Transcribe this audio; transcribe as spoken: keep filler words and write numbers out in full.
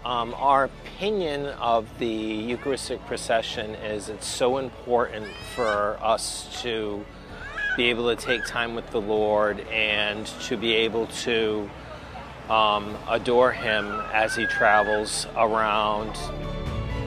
Um, our opinion of the Eucharistic procession is it's so important for us to be able to take time with the Lord and to be able to um, adore Him as He travels around